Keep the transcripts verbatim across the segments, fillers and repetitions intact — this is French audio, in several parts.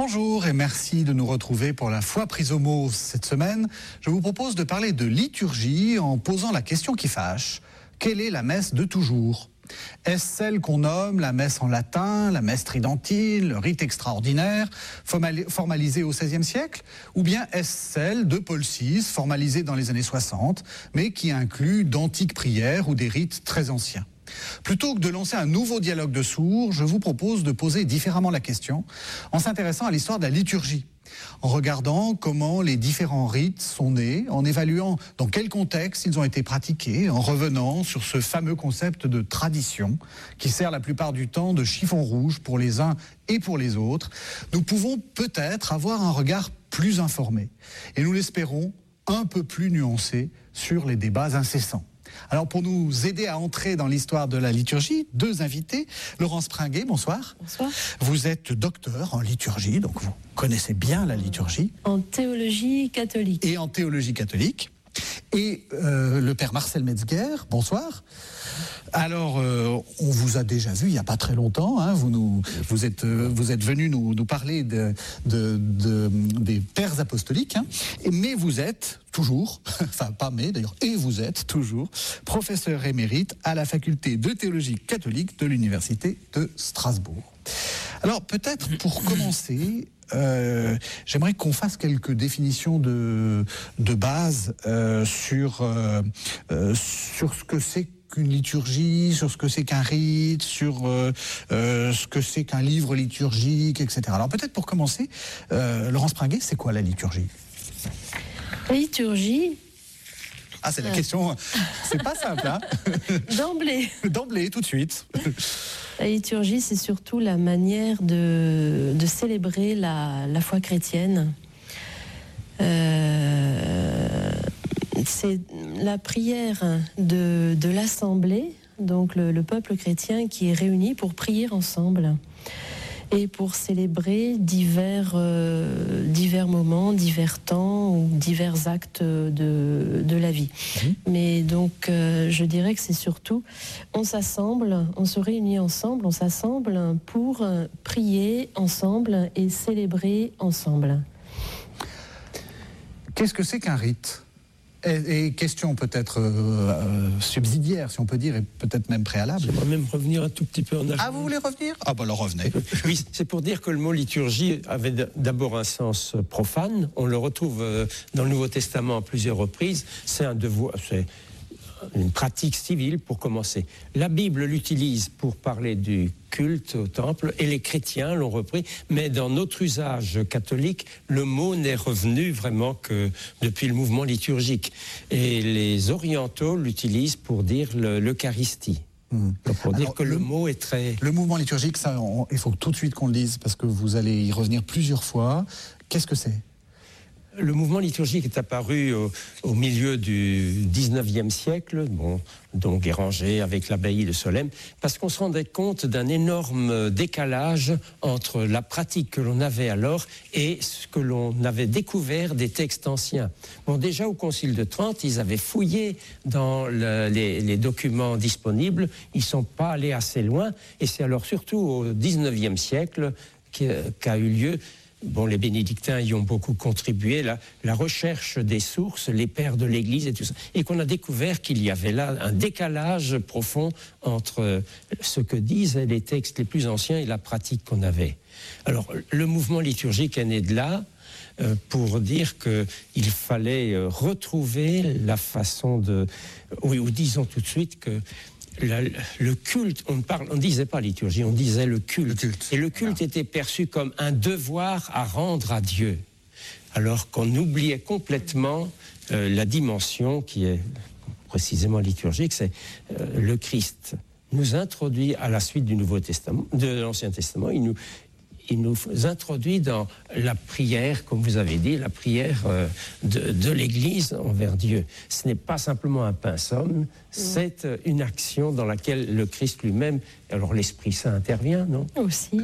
Bonjour et merci de nous retrouver pour la foi prise au mot. Cette semaine, je vous propose de parler de liturgie en posant la question qui fâche. Quelle est la messe de toujours ? Est-ce celle qu'on nomme la messe en latin, la messe tridentine, le rite extraordinaire, formalisé au seizième siècle ? Ou bien est-ce celle de Paul six, formalisée dans les années soixante, mais qui inclut d'antiques prières ou des rites très anciens ? Plutôt que de lancer un nouveau dialogue de sourds, je vous propose de poser différemment la question en s'intéressant à l'histoire de la liturgie, en regardant comment les différents rites sont nés, en évaluant dans quel contexte ils ont été pratiqués, en revenant sur ce fameux concept de tradition qui sert la plupart du temps de chiffon rouge pour les uns et pour les autres. Nous pouvons peut-être avoir un regard plus informé et nous l'espérons un peu plus nuancé sur les débats incessants. Alors pour nous aider à entrer dans l'histoire de la liturgie, deux invités. Laurence Pringuet, bonsoir. Bonsoir. Vous êtes docteur en liturgie, donc vous connaissez bien la liturgie. En théologie catholique. Et en théologie catholique. Et euh, le père Marcel Metzger, bonsoir. Alors, euh, on vous a déjà vu il n'y a pas très longtemps. Hein, vous, nous, vous, êtes, euh, vous êtes venu nous, nous parler de, de, de, des pères apostoliques. Hein, mais vous êtes toujours, enfin pas mais d'ailleurs, et vous êtes toujours professeur émérite à la faculté de théologie catholique de l'université de Strasbourg. Alors peut-être pour commencer... Euh, j'aimerais qu'on fasse quelques définitions de, de base euh, sur, euh, euh, sur ce que c'est qu'une liturgie, sur ce que c'est qu'un rite, sur euh, euh, ce que c'est qu'un livre liturgique, et cetera. Alors peut-être pour commencer, euh, Laurence Pringuet, c'est quoi la liturgie ? La liturgie... Ah, c'est la euh... question, c'est pas simple, hein ? D'emblée. D'emblée, tout de suite. La liturgie, c'est surtout la manière de, de célébrer la, la foi chrétienne. Euh, c'est la prière de, de l'assemblée, donc le, le peuple chrétien qui est réuni pour prier ensemble et pour célébrer divers, euh, divers moments, divers temps ou divers actes de, de la vie. Mmh. Mais donc, euh, je dirais que c'est surtout, on s'assemble, on se réunit ensemble, on s'assemble pour prier ensemble et célébrer ensemble. Qu'est-ce que c'est qu'un rite ? Et, et question peut-être euh, euh, subsidiaire, si on peut dire, et peut-être même préalable. J'aimerais même revenir un tout petit peu en arrière. Ah, vous voulez revenir ? Ah, bah alors revenez. Oui, c'est pour dire que le mot liturgie avait d'abord un sens profane. On le retrouve dans le Nouveau Testament à plusieurs reprises. C'est un devoir, c'est une pratique civile pour commencer. La Bible l'utilise pour parler du culte au temple et les chrétiens l'ont repris, mais dans notre usage catholique, le mot n'est revenu vraiment que depuis le mouvement liturgique. Et les orientaux l'utilisent pour dire le, l'Eucharistie. Mmh. Donc pour Alors, dire que le, le mot est très... Le mouvement liturgique, ça, on, il faut tout de suite qu'on le dise parce que vous allez y revenir plusieurs fois. Qu'est-ce que c'est ? Le mouvement liturgique est apparu au, au milieu du dix-neuvième siècle, bon, donc érangé avec l'abbaye de Solesmes, parce qu'on se rendait compte d'un énorme décalage entre la pratique que l'on avait alors et ce que l'on avait découvert des textes anciens. Bon, déjà au Concile de Trente, ils avaient fouillé dans le, les, les documents disponibles, ils ne sont pas allés assez loin, et c'est alors surtout au dix-neuvième siècle qu'a eu lieu. Bon, les bénédictins y ont beaucoup contribué, la, la recherche des sources, les pères de l'Église et tout ça, et qu'on a découvert qu'il y avait là un décalage profond entre ce que disent les textes les plus anciens et la pratique qu'on avait. Alors, le mouvement liturgique est né de là, euh, pour dire qu'il fallait retrouver la façon de... Oui, ou disons tout de suite que La, le culte, on ne parle, on disait pas liturgie, on disait le culte. Le culte. Et le culte voilà. était perçu comme un devoir à rendre à Dieu, alors qu'on oubliait complètement euh, la dimension qui est précisément liturgique, c'est euh, le Christ nous introduit à la suite du Nouveau Testament, de l'Ancien Testament, il nous il nous introduit dans la prière, comme vous avez dit, la prière euh, de, de l'Église envers Dieu. Ce n'est pas simplement un pinceau, c'est une action dans laquelle le Christ lui-même, alors l'Esprit Saint intervient, non ? Aussi.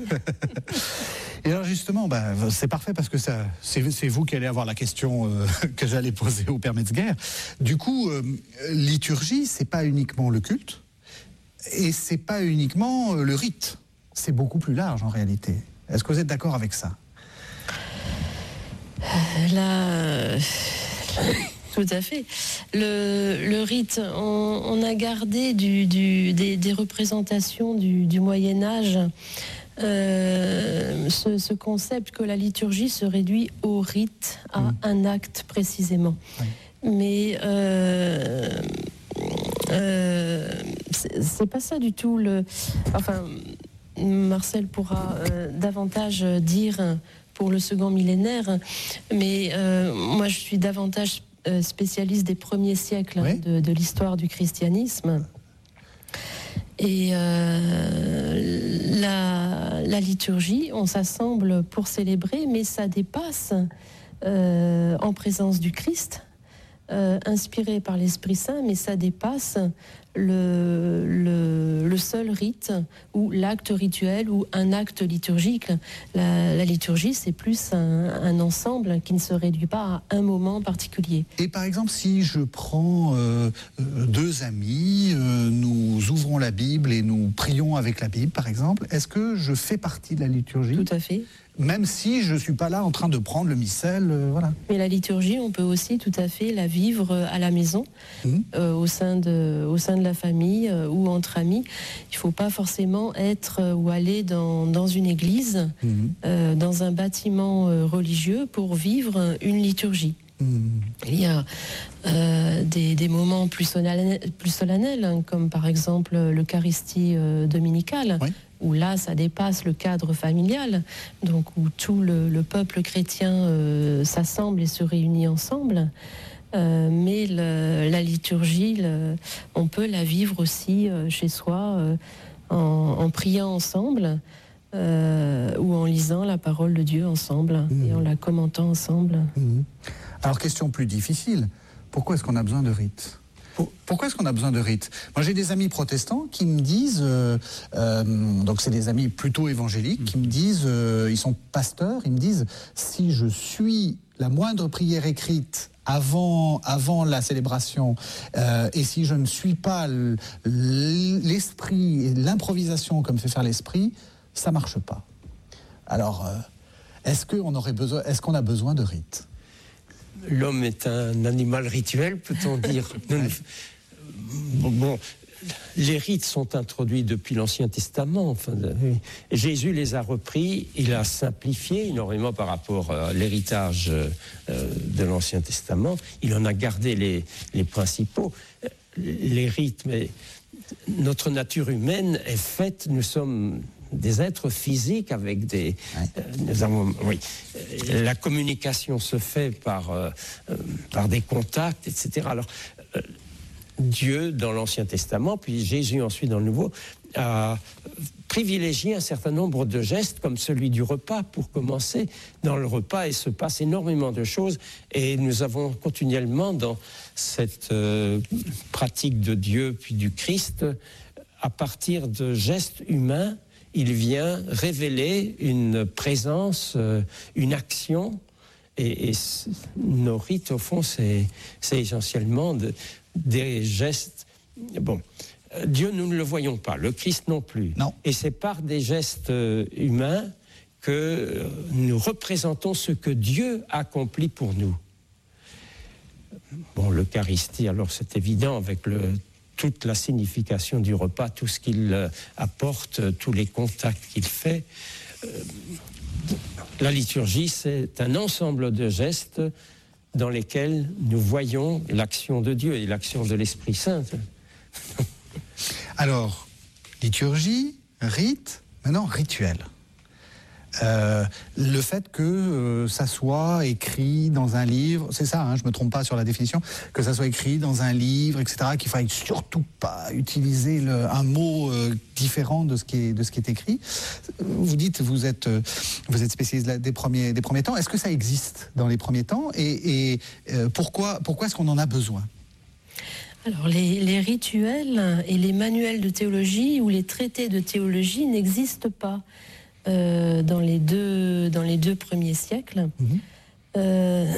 Et alors justement, bah, c'est parfait parce que ça, c'est, c'est vous qui allez avoir la question euh, que j'allais poser au Père Metzger. Du coup, euh, liturgie, c'est pas uniquement le culte et c'est pas uniquement le rite. C'est beaucoup plus large en réalité. Est-ce que vous êtes d'accord avec ça ? La... Tout à fait. Le, le rite, on, on a gardé du, du, des, des représentations du, du Moyen-Âge, euh, ce, ce concept que la liturgie se réduit au rite, à mmh. un acte précisément. Oui. Mais euh, euh, c'est, c'est pas ça du tout. Le, enfin, Marcel pourra euh, davantage dire pour le second millénaire, mais euh, moi je suis davantage spécialiste des premiers siècles oui. de, de l'histoire du christianisme. Et euh, la, la liturgie, on s'assemble pour célébrer, mais ça dépasse euh, en présence du Christ, euh, inspiré par l'Esprit Saint, mais ça dépasse le, le, le seul rite ou l'acte rituel ou un acte liturgique. La, la liturgie, c'est plus un, un ensemble qui ne se réduit pas à un moment particulier. Et par exemple, si je prends euh, deux amis, euh, nous ouvrons la Bible et nous prions avec la Bible, par exemple, est-ce que je fais partie de la liturgie ? Tout à fait. Même si je ne suis pas là en train de prendre le missel, euh, voilà. Mais la liturgie, on peut aussi tout à fait la vivre à la maison, mmh. euh, au sein de, au sein de la famille euh, ou entre amis. Il ne faut pas forcément être euh, ou aller dans, dans une église, mmh. euh, dans un bâtiment euh, religieux pour vivre une liturgie. Mmh. Il y a euh, des, des moments plus solennels, plus solennels hein, comme par exemple l'Eucharistie euh, dominicale. Oui. Où là, ça dépasse le cadre familial, donc où tout le, le peuple chrétien euh, s'assemble et se réunit ensemble. Euh, mais le, la liturgie, le, on peut la vivre aussi euh, chez soi, euh, en, en priant ensemble, euh, ou en lisant la parole de Dieu ensemble, mmh. et en la commentant ensemble. Mmh. Alors, question plus difficile, pourquoi est-ce qu'on a besoin de rites ? Pourquoi est-ce qu'on a besoin de rites ? Moi, j'ai des amis protestants qui me disent, euh, euh, donc c'est des amis plutôt évangéliques, qui me disent, euh, ils sont pasteurs, ils me disent, si je suis la moindre prière écrite avant, avant la célébration, euh, et si je ne suis pas l'esprit et l'improvisation comme fait faire l'esprit, ça ne marche pas. Alors, euh, est-ce qu'on aurait besoin, est-ce qu'on a besoin de rites ? L'homme est un animal rituel, peut-on dire. Nous, bon, bon, les rites sont introduits depuis l'Ancien Testament. Enfin, oui. Jésus les a repris, il a simplifié énormément par rapport à l'héritage euh, de l'Ancien Testament. Il en a gardé les, les principaux. Les rites, mais notre nature humaine est faite, nous sommes des êtres physiques avec des... Ouais. Euh, nous avons, oui, la communication se fait par, euh, par des contacts, et cetera. Alors, euh, Dieu, dans l'Ancien Testament, puis Jésus ensuite dans le Nouveau, a privilégié un certain nombre de gestes, comme celui du repas, pour commencer. Dans le repas, il se passe énormément de choses, et nous avons continuellement, dans cette euh, pratique de Dieu, puis du Christ, à partir de gestes humains, il vient révéler une présence, euh, une action, et, et nos rites, au fond, c'est, c'est essentiellement de, des gestes. Bon, Dieu, nous ne le voyons pas, le Christ non plus. Non. Et c'est par des gestes euh, humains que nous représentons ce que Dieu accomplit pour nous. Bon, l'Eucharistie, alors c'est évident avec le... toute la signification du repas, tout ce qu'il euh, apporte, tous les contacts qu'il fait. Euh, la liturgie, c'est un ensemble de gestes dans lesquels nous voyons l'action de Dieu et l'action de l'Esprit Saint. Alors, liturgie, rite, maintenant rituel. Euh, le fait que euh, ça soit écrit dans un livre, c'est ça, hein, je ne me trompe pas sur la définition, que ça soit écrit dans un livre, et cetera, qu'il ne faille surtout pas utiliser le, un mot euh, différent de ce, qui est, de ce qui est écrit. Vous dites, vous êtes, euh, vous êtes spécialiste des premiers, des premiers temps. Est-ce que ça existe dans les premiers temps ? Et, et euh, pourquoi, pourquoi est-ce qu'on en a besoin ? Alors, les, les rituels et les manuels de théologie ou les traités de théologie n'existent pas. Euh, dans les deux dans les deux premiers siècles, mmh. euh,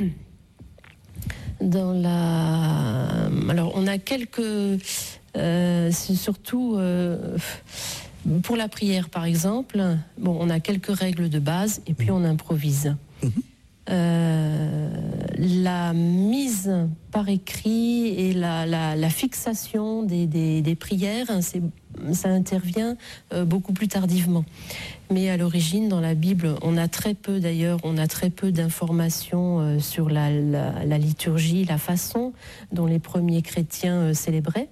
dans la alors on a quelques euh, c'est surtout euh, pour la prière par exemple, bon on a quelques règles de base et puis on improvise. Mmh. euh, la mise par écrit et la, la, la fixation des, des, des prières, c'est, ça intervient euh, beaucoup plus tardivement. Mais à l'origine, dans la Bible, on a très peu, d'ailleurs, on a très peu d'informations euh, sur la, la, la liturgie, la façon dont les premiers chrétiens euh, célébraient.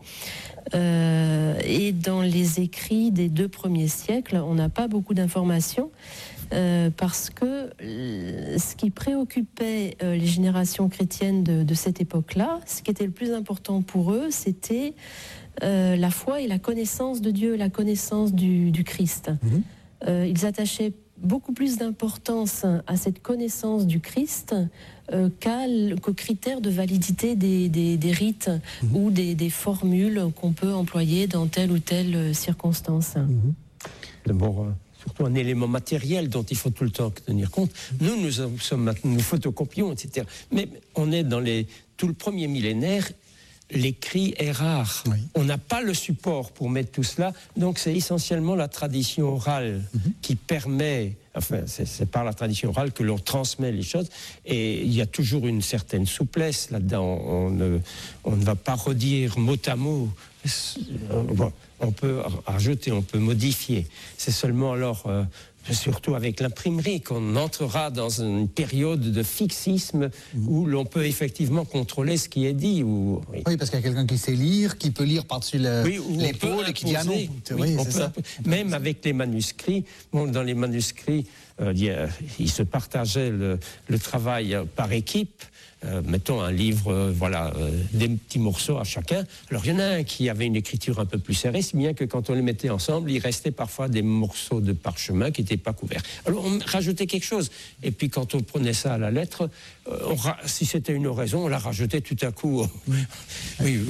Euh, et dans les écrits des deux premiers siècles, on n'a pas beaucoup d'informations. Euh, parce que euh, ce qui préoccupait euh, les générations chrétiennes de, de cette époque-là, ce qui était le plus important pour eux, c'était euh, la foi et la connaissance de Dieu, la connaissance du, du Christ. Mmh. Euh, ils attachaient beaucoup plus d'importance à cette connaissance du Christ euh, qu'à, qu'aux critères de validité des, des, des rites mmh. ou des, des formules qu'on peut employer dans telle ou telle circonstance. Mmh. D'abord, euh... surtout un élément matériel dont il faut tout le temps tenir compte. Nous, nous sommes, nous photocopions, et cetera. Mais on est dans les, tout le premier millénaire, l'écrit est rare. Oui. On n'a pas le support pour mettre tout cela, donc c'est essentiellement la tradition orale mm-hmm. qui permet, enfin c'est, c'est par la tradition orale que l'on transmet les choses, et il y a toujours une certaine souplesse là-dedans. On ne, on ne va pas redire mot à mot. Bon, on peut rajouter, on peut modifier. C'est seulement alors, euh, surtout avec l'imprimerie, qu'on entrera dans une période de fixisme mmh. où l'on peut effectivement contrôler ce qui est dit. Ou, oui. oui, parce qu'il y a quelqu'un qui sait lire, qui peut lire par-dessus le, oui, l'épaule et qui dit ah non. Oui, oui, on c'est peut ça. Même avec les manuscrits, bon, dans les manuscrits, euh, il, y a, il se partageait le, le travail par équipe. Euh, mettons un livre, euh, voilà, euh, des petits morceaux à chacun. Alors il y en a un qui avait une écriture un peu plus serrée, si bien que quand on les mettait ensemble, il restait parfois des morceaux de parchemin qui n'étaient pas couverts. Alors on rajoutait quelque chose, et puis quand on prenait ça à la lettre, euh, on ra- si c'était une oraison, on la rajoutait tout à coup. Oui. oui.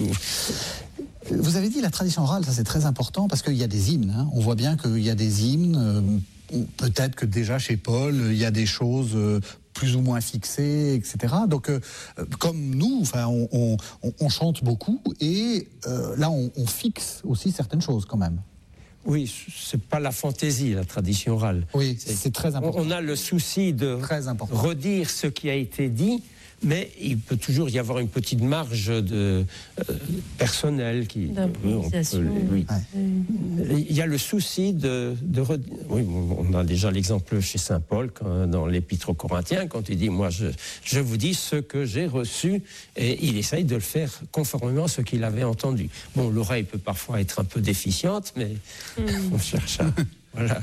Vous avez dit la tradition orale, ça c'est très important, parce qu'il y a des hymnes. Hein. On voit bien qu'il y a des hymnes, euh, peut-être que déjà chez Paul, il y a des choses... Euh, plus ou moins fixé, et cetera. Donc, euh, comme nous, enfin, on, on, on chante beaucoup et euh, là, on, on fixe aussi certaines choses quand même. Oui, c'est pas la fantaisie, la tradition orale. Oui, c'est, c'est très important. On a le souci de redire ce qui a été dit, mais il peut toujours y avoir une petite marge de euh, personnelle qui. D'improvisation. Oui, ouais. Il y a le souci de, de redire. Oui, on a déjà l'exemple chez saint Paul quand, dans l'Épître aux Corinthiens, quand il dit moi je, je vous dis ce que j'ai reçu, et il essaye de le faire conformément à ce qu'il avait entendu. Bon, l'oreille peut parfois être un peu déficiente, mais mm. on cherche à. Voilà.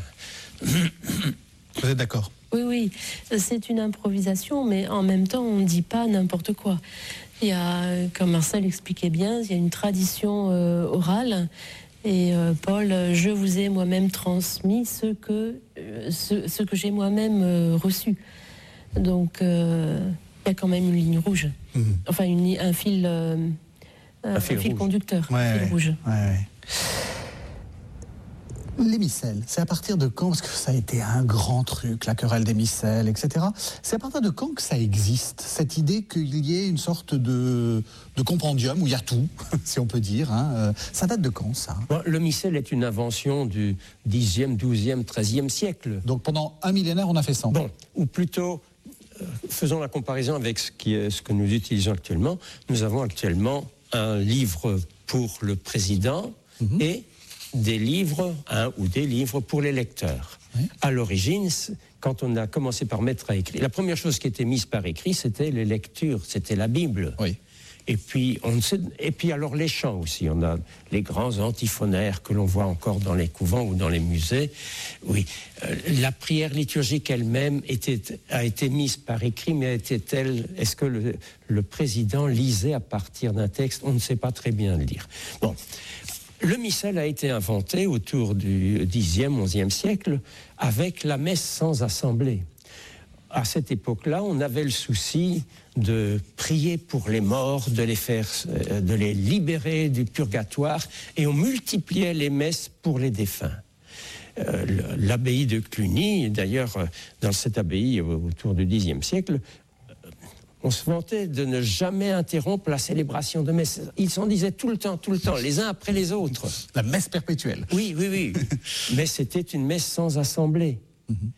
Vous êtes d'accord? Oui, oui, c'est une improvisation, mais en même temps, on ne dit pas n'importe quoi. Il y a, comme Marcel expliquait bien, il y a une tradition euh, orale. Et euh, Paul, je vous ai moi-même transmis ce que, euh, ce, ce que j'ai moi-même euh, reçu. Donc, euh, il y a quand même une ligne rouge. Mmh. Enfin, une, un fil, euh, un, un fil, fil conducteur, ouais, un fil ouais, rouge. Ouais, ouais. Les missels, c'est à partir de quand, parce que ça a été un grand truc, la querelle des missels, et cetera. C'est à partir de quand que ça existe, cette idée qu'il y ait une sorte de, de compendium où il y a tout, si on peut dire. Hein. Ça date de quand, ça? Le missel est une invention du dixième, douzième, treizième siècle. Donc pendant un millénaire, on a fait ça. Bon, ou plutôt, euh, faisons la comparaison avec ce, qui est, ce que nous utilisons actuellement. Nous avons actuellement un livre pour le président mmh. et des livres, un ou des livres pour les lecteurs. Oui. À l'origine, quand on a commencé par mettre à écrit, la première chose qui était mise par écrit, c'était les lectures, c'était la Bible. Oui. Et puis, on sait, et puis alors les chants aussi, on a les grands antiphonaires que l'on voit encore dans les couvents ou dans les musées. Oui, euh, la prière liturgique elle-même était, a été mise par écrit, mais était-elle, est-ce que le, le président lisait à partir d'un texte? On ne sait pas très bien le dire. Bon. Le missel a été inventé autour du dixième, onzième siècle avec la messe sans assemblée. À cette époque-là, on avait le souci de prier pour les morts, de les faire, de les libérer du purgatoire, et on multipliait les messes pour les défunts. Euh, l'abbaye de Cluny, d'ailleurs, dans cette abbaye autour du dixième siècle, on se vantait de ne jamais interrompre la célébration de messe. Ils s'en disaient tout le temps, tout le temps, les uns après les autres. La messe perpétuelle. Oui, oui, oui. Mais c'était une messe sans assemblée. Mm-hmm.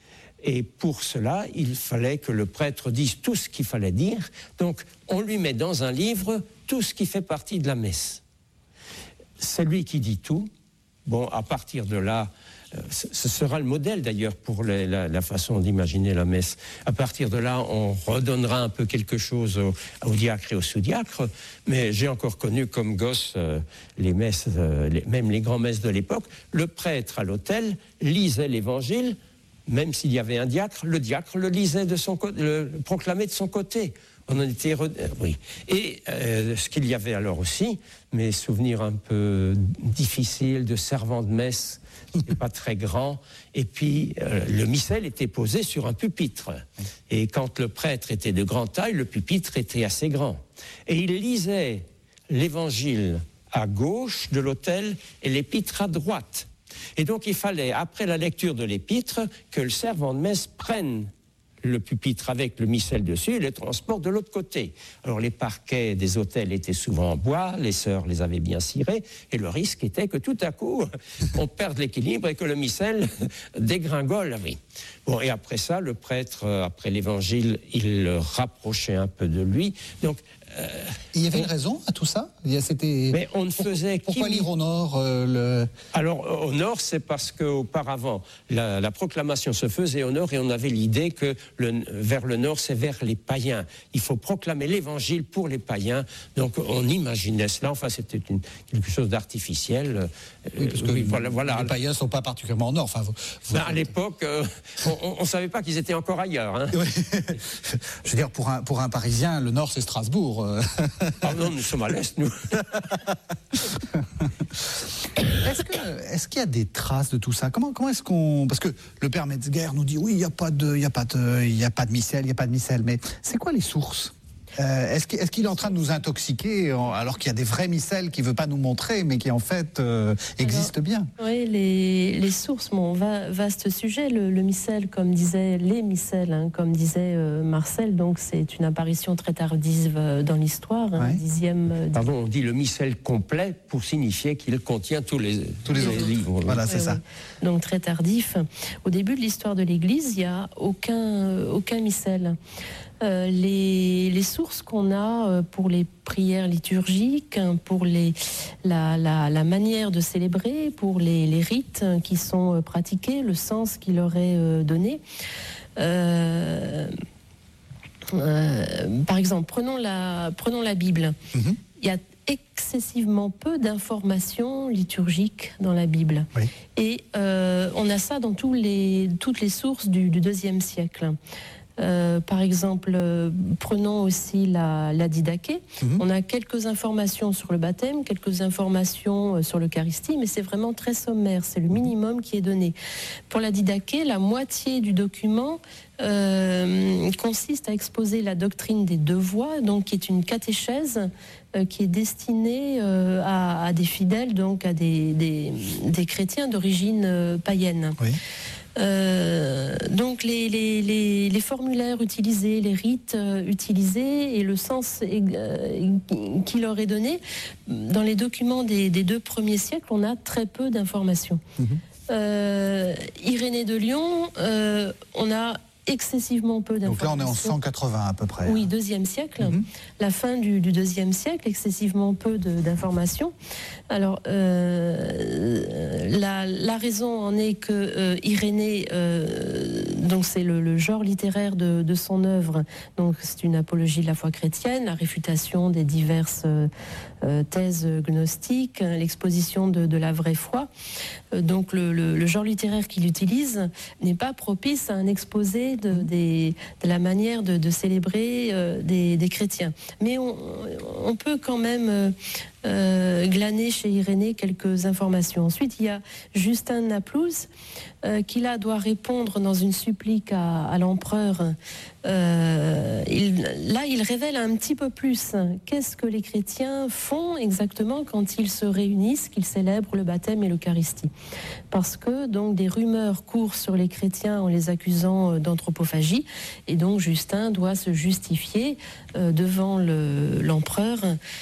Et pour cela, il fallait que le prêtre dise tout ce qu'il fallait dire. Donc, on lui met dans un livre tout ce qui fait partie de la messe. C'est lui qui dit tout. Bon, à partir de là, euh, ce sera le modèle d'ailleurs pour les, la, la façon d'imaginer la messe. À partir de là, on redonnera un peu quelque chose au, au diacre et au sous-diacre. Mais j'ai encore connu comme gosse euh, les messes, euh, les, même les grands-messes de l'époque. Le prêtre à l'autel lisait l'évangile, même s'il y avait un diacre, le diacre le lisait de son côté, le proclamait de son côté. On en était... Re... Oui. Et euh, ce qu'il y avait alors aussi, mes souvenirs un peu difficiles de servant de messe, c'était pas très grand, et puis euh, le missel était posé sur un pupitre. Et quand le prêtre était de grande taille, le pupitre était assez grand. Et il lisait l'évangile à gauche de l'autel et l'épître à droite. Et donc il fallait, après la lecture de l'épître, que le servant de messe prenne le pupitre avec le missel dessus et le transporte de l'autre côté. Alors les parquets des autels étaient souvent en bois, les sœurs les avaient bien cirés, et le risque était que tout à coup, on perde l'équilibre et que le missel dégringole. Oui. Bon, et après ça, le prêtre, après l'évangile, il le rapprochait un peu de lui. Donc, Euh, il y avait on... une raison à tout ça? C'était... Mais on ne faisait Pourquoi lire au nord euh, le... Alors, au nord, c'est parce qu'auparavant, la, la proclamation se faisait au nord et on avait l'idée que le, vers le nord, c'est vers les païens. Il faut proclamer l'évangile pour les païens. Donc, on imaginait cela. Enfin, c'était une, quelque chose d'artificiel. Oui, parce que oui, voilà, voilà. Les païens ne sont pas particulièrement au nord. Enfin, vous, vous... Ben, à l'époque, euh, on ne savait pas qu'ils étaient encore ailleurs. Hein. Oui. Je veux dire, pour un, pour un Parisien, le nord, c'est Strasbourg. Ah non, nous sommes à l'est, nous. Est-ce que, est-ce qu'il y a des traces de tout ça? Comment, comment est-ce qu'on... Parce que le père Metzger nous dit, oui, il n'y a pas de, il y a pas de, il y a pas de missel, il n'y a pas de missel. Mais c'est quoi les sources? Euh, est-ce, qu'il, est-ce qu'il est en train de nous intoxiquer alors qu'il y a des vrais missels qu'il ne veut pas nous montrer, mais qui en fait euh, existent bien? Oui, les, les sources, bon, va, vaste sujet. Le, le missel, comme disait les missels, hein, comme disait euh, Marcel, donc c'est une apparition très tardive euh, dans l'histoire, hein, ouais. dixième. Euh, Pardon, on dit le missel complet pour signifier qu'il contient tous les, tous les, les livres. Voilà, c'est ouais, ça. Ouais. Donc très tardif. Au début de l'histoire de l'Église, il n'y a aucun, aucun missel. Euh, les, les sources qu'on a pour les prières liturgiques, pour les, la, la, la manière de célébrer, pour les, les rites qui sont pratiqués, le sens qui leur est donné. Euh, euh, par exemple, prenons la, prenons la Bible. Mm-hmm. Il y a excessivement peu d'informations liturgiques dans la Bible. Oui. Et euh, on a ça dans tous les, toutes les sources du, du deuxième siècle. Euh, par exemple, euh, prenons aussi la, la Didaché. Mmh. On a quelques informations sur le baptême, quelques informations euh, sur l'Eucharistie, mais c'est vraiment très sommaire, c'est le minimum qui est donné. Pour la Didaché, la moitié du document euh, consiste à exposer la doctrine des deux voies, donc qui est une catéchèse euh, qui est destinée euh, à, à des fidèles, donc à des, des, des chrétiens d'origine euh, païenne. Oui. Euh, donc les, les, les, les formulaires utilisés, les rites euh, utilisés et le sens euh, qui leur est donné, dans les documents des, des deux premiers siècles, on a très peu d'informations. Mmh. Euh, Irénée de Lyon, euh, on a excessivement peu d'informations. Donc là, on est en cent quatre-vingts à peu près. Oui, deuxième siècle. Mm-hmm. La fin du, du deuxième siècle, excessivement peu de, d'informations. Alors, euh, la, la raison en est que euh, Irénée, euh, donc c'est le, le genre littéraire de, de son œuvre. Donc, c'est une apologie de la foi chrétienne, la réfutation des diverses euh, thèses gnostiques, l'exposition de, de la vraie foi. Euh, donc, le, le, le genre littéraire qu'il utilise n'est pas propice à un exposé De, des, de la manière de, de célébrer euh, des, des chrétiens. Mais on, on peut quand même euh, euh, glaner chez Irénée quelques informations. Ensuite, il y a Justin de Naplouse, euh, qui là doit répondre dans une supplique à, à l'empereur. Euh, il, là, il révèle un petit peu plus qu'est-ce que les chrétiens font exactement quand ils se réunissent, qu'ils célèbrent le baptême et l'Eucharistie. Parce que donc des rumeurs courent sur les chrétiens en les accusant d'anthropophagie, et donc Justin doit se justifier euh, devant le, l'empereur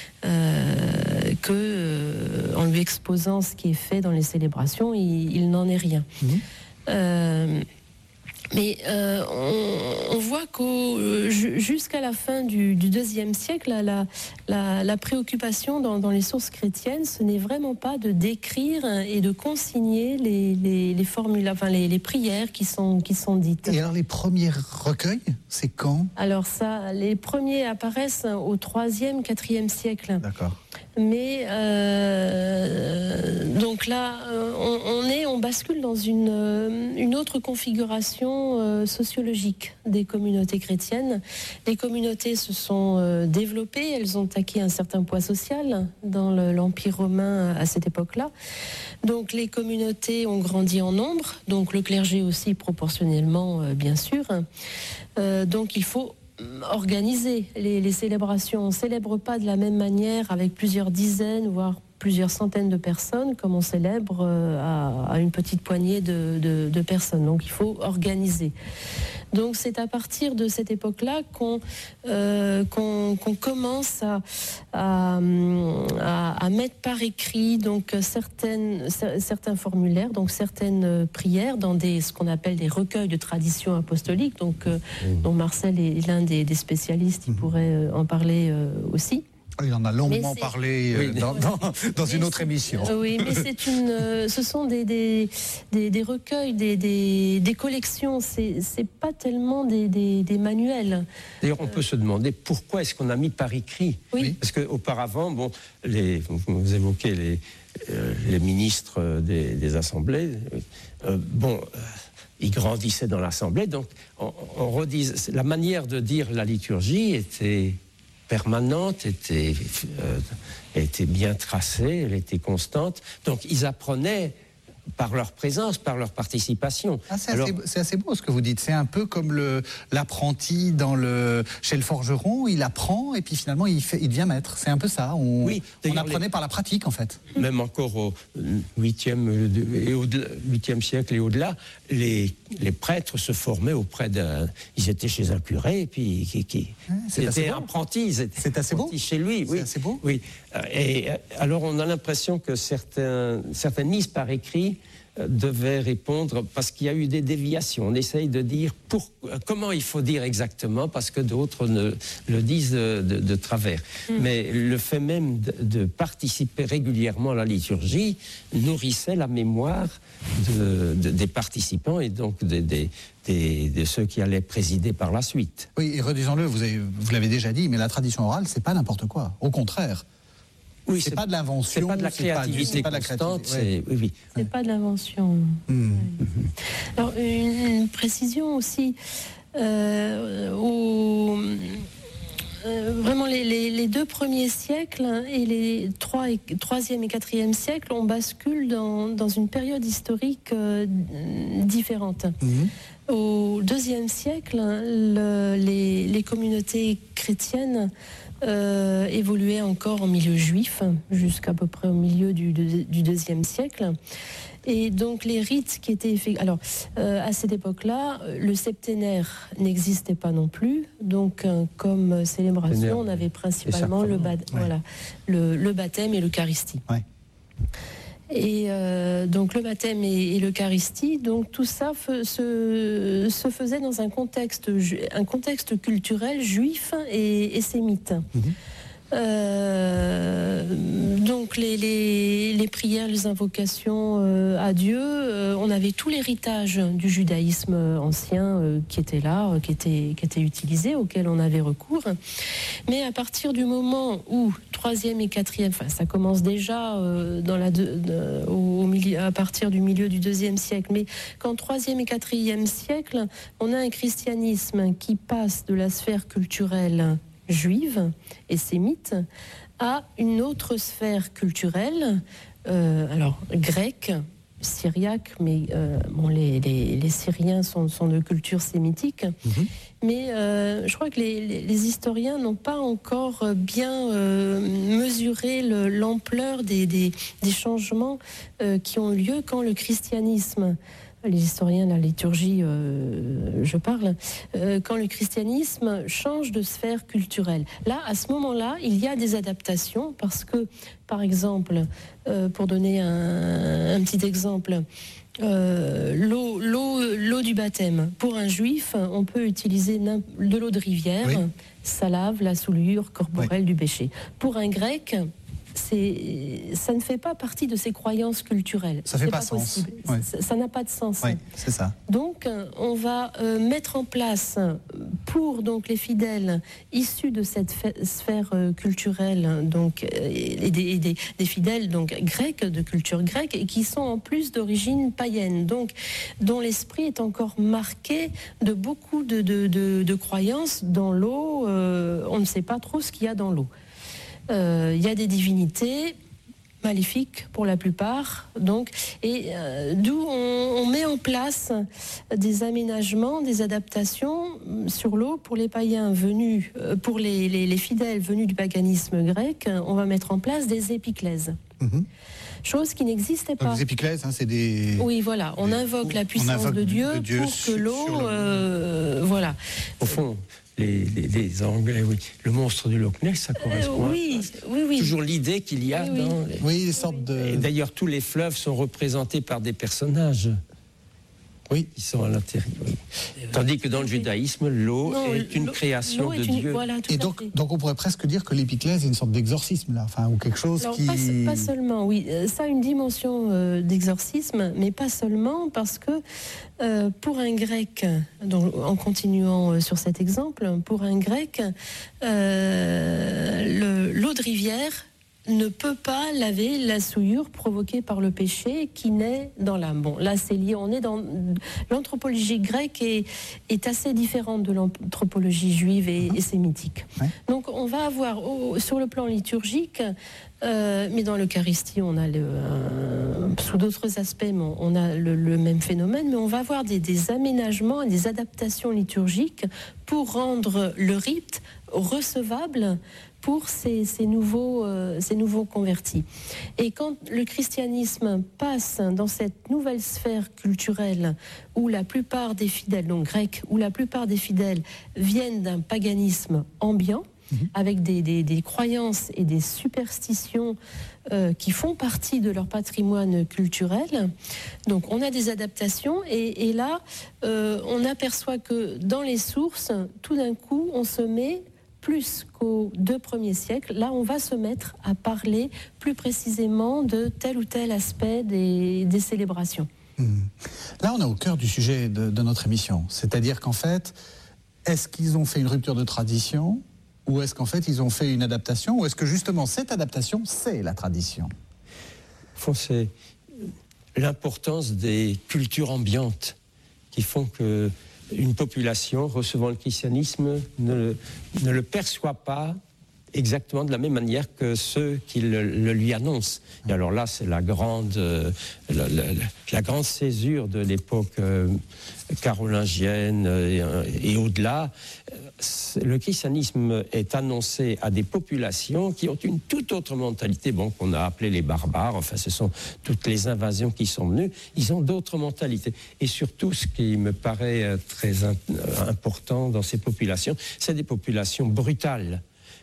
euh, que, euh, en lui exposant ce qui est fait dans les célébrations, il, il n'en est rien. Mmh. Euh, Mais euh, on, on voit qu'au jusqu'à la fin du, du deuxième siècle, la, la, la préoccupation dans, dans les sources chrétiennes, ce n'est vraiment pas de décrire et de consigner les, les, les formules, enfin les, les prières qui sont, qui sont dites. Et alors les premiers recueils, c'est quand? Alors ça, les premiers apparaissent au troisième, quatrième siècle. D'accord. Mais euh, donc là, on, on est, on bascule dans une, une autre configuration euh, sociologique des communautés chrétiennes. Les communautés se sont euh, développées, elles ont acquis un certain poids social dans le, l'Empire romain à cette époque-là. Donc les communautés ont grandi en nombre, donc le clergé aussi proportionnellement, euh, bien sûr. Euh, donc il faut organiser les, les célébrations. On ne célèbre pas de la même manière avec plusieurs dizaines, voire plusieurs centaines de personnes, comme on célèbre euh, à, à une petite poignée de, de, de personnes. Donc il faut organiser. Donc c'est à partir de cette époque-là qu'on euh, qu'on, qu'on commence à, à, à, à mettre par écrit donc certaines, certains formulaires, donc certaines prières dans des, ce qu'on appelle des recueils de tradition apostolique. Donc, euh, mmh. dont Marcel est l'un des, des spécialistes, il mmh. pourrait en parler euh, aussi. Il en a longuement parlé euh, oui, dans, dans, dans une autre émission. Oui, mais c'est une, euh, ce sont des, des, des, des recueils, des, des, des collections. C'est, c'est pas tellement des, des, des manuels. D'ailleurs, on peut se demander pourquoi est-ce qu'on a mis par écrit. Oui. Parce qu'auparavant, bon, les, vous évoquez les, euh, les ministres des, des assemblées. Euh, bon. Euh, Ils grandissaient dans l'assemblée, donc on, on redise, la manière de dire la liturgie était permanente, était, euh, était bien tracée, elle était constante. Donc ils apprenaient par leur présence, par leur participation. Ah, c'est, Alors, assez, c'est assez beau ce que vous dites. C'est un peu comme le, l'apprenti dans le, chez le forgeron. Il apprend et puis finalement il, fait, il devient maître. C'est un peu ça. On, oui, on apprenait les, par la pratique en fait. Même encore au huitième et au-delà, huitième siècle et au-delà, les, les prêtres se formaient auprès d'un... Ils étaient chez un curé et puis qui, qui c'est étaient apprentis. Ils étaient c'est assez beau. Chez lui. Oui, c'est assez beau. Oui. Et alors on a l'impression que certains, certaines mises par écrit devaient répondre, parce qu'il y a eu des déviations. On essaye de dire pour, comment il faut dire exactement, parce que d'autres ne, le disent de, de, de travers. Mmh. Mais le fait même de, de participer régulièrement à la liturgie nourrissait la mémoire de, de, des participants et donc des, des, des, de ceux qui allaient présider par la suite. Oui, et redisons-le, vous, avez, vous l'avez déjà dit, mais la tradition orale, c'est pas n'importe quoi. Au contraire. Oui, c'est, c'est pas de l'invention, c'est pas de la créativité c'est pas, c'est pas constante, de la créativité. C'est, oui, oui. c'est pas de l'invention. Mmh. Alors une, une précision aussi, euh, au, euh, vraiment les, les, les deux premiers siècles et les trois et, troisième et quatrième siècle, on bascule dans, dans une période historique euh, différente. Mmh. Au deuxième siècle, le, les, les communautés chrétiennes Euh, évoluait encore en milieu juif jusqu'à peu près au milieu du, de, du deuxième siècle. Et donc les rites qui étaient effectués... Alors, euh, à cette époque-là, le septénaire n'existait pas non plus. Donc, euh, comme célébration, on avait principalement le, ba- ouais. voilà, le, le baptême et l'Eucharistie. Ouais. Et euh, donc le baptême et, et l'Eucharistie, donc tout ça fe, se, se faisait dans un contexte, un contexte culturel juif et, et sémite. Mm-hmm. Euh, donc les, les, les prières, les invocations euh, à Dieu, euh, on avait tout l'héritage du judaïsme ancien euh, qui était là, euh, qui était, qui était utilisé, auquel on avait recours. Mais à partir du moment où troisième et quatrième, enfin ça commence déjà euh, dans la de, de, au, au milieu, à partir du milieu du deuxième siècle, mais qu'en troisième et quatrième siècle, on a un christianisme qui passe de la sphère culturelle juive et sémite à une autre sphère culturelle, euh, alors grecque, syriaque, mais euh, bon, les, les, les Syriens sont, sont de culture sémitique, mmh. mais euh, je crois que les, les, les historiens n'ont pas encore bien euh, mesuré le, l'ampleur des, des, des changements euh, qui ont lieu quand le christianisme, les historiens de la liturgie, euh, je parle, euh, quand le christianisme change de sphère culturelle. Là, à ce moment-là, il y a des adaptations parce que, par exemple, euh, pour donner un, un petit exemple, euh, l'eau, l'eau, l'eau du baptême. Pour un juif, on peut utiliser de l'eau de rivière, oui. Ça lave la souillure corporelle oui. du péché. Pour un grec, c'est, ça ne fait pas partie de ses croyances culturelles. Ça ne fait pas, pas sens. Oui. Ça, ça n'a pas de sens. Oui, c'est ça. Donc, on va euh, mettre en place pour donc les fidèles issus de cette sphère euh, culturelle, donc euh, et des, et des, des fidèles donc grecs de culture grecque et qui sont en plus d'origine païenne, donc dont l'esprit est encore marqué de beaucoup de, de, de, de croyances dans l'eau. Euh, on ne sait pas trop ce qu'il y a dans l'eau. Il euh, y a des divinités maléfiques pour la plupart, donc, et euh, d'où on, on met en place des aménagements, des adaptations sur l'eau pour les païens venus, euh, pour les, les, les fidèles venus du paganisme grec. On va mettre en place des épiclèses. Mmh. Chose qui n'existait pas. Donc, les épiclèses, hein, c'est des... Oui, voilà, on des... invoque la puissance invoque de, Dieu de Dieu pour que l'eau... Le... Euh, voilà. Au fond... Les, les, les Anglais, oui. Le monstre du Loch Ness, ça correspond. Euh, oui, oui, oui. Toujours l'idée qu'il y a oui, dans... Oui, les... oui des sortes de... Et d'ailleurs, tous les fleuves sont représentés par des personnages. Oui, ils sont à l'intérieur. Oui. Tandis que dans le judaïsme, l'eau non, est une création de une... Dieu. Voilà, et donc, donc on pourrait presque dire que l'épiclèse est une sorte d'exorcisme, là, enfin, ou quelque chose. Alors, qui... Pas, pas seulement, oui. Ça a une dimension euh, d'exorcisme, mais pas seulement, parce que euh, pour un grec, donc, en continuant euh, sur cet exemple, pour un grec, euh, le, l'eau de rivière ne peut pas laver la souillure provoquée par le péché qui naît dans l'âme. Bon, là, c'est lié. On est dans l'anthropologie grecque est, est assez différente de l'anthropologie juive et, et sémitique. Ouais. Donc, on va avoir au, sur le plan liturgique, euh, mais dans l'Eucharistie, on a le, euh, sous d'autres aspects, on a le, le même phénomène, mais on va avoir des, des aménagements et des adaptations liturgiques pour rendre le rite recevable pour ces, ces, nouveaux, euh, ces nouveaux convertis. Et quand le christianisme passe dans cette nouvelle sphère culturelle où la plupart des fidèles, donc grecs, où la plupart des fidèles viennent d'un paganisme ambiant, mmh. avec des, des, des croyances et des superstitions euh, qui font partie de leur patrimoine culturel, donc on a des adaptations et, et là, euh, on aperçoit que dans les sources, tout d'un coup, on se met plus qu'aux deux premiers siècles, là on va se mettre à parler plus précisément de tel ou tel aspect des, des célébrations. Mmh. Là on est au cœur du sujet de, de notre émission, c'est-à-dire qu'en fait, est-ce qu'ils ont fait une rupture de tradition ou est-ce qu'en fait ils ont fait une adaptation ou est-ce que justement cette adaptation c'est la tradition ? Enfin, c'est l'importance des cultures ambiantes qui font que une population recevant le christianisme ne, ne le perçoit pas exactement de la même manière que ceux qui le, le lui annoncent. Et alors là, c'est la grande, euh, la, la, la grande césure de l'époque euh, carolingienne et, et au-delà. Le christianisme est annoncé à des populations qui ont une toute autre mentalité, bon, qu'on a appelé les barbares, enfin ce sont toutes les invasions qui sont venues, ils ont d'autres mentalités. Et surtout, ce qui me paraît très important dans ces populations, c'est des populations brutales.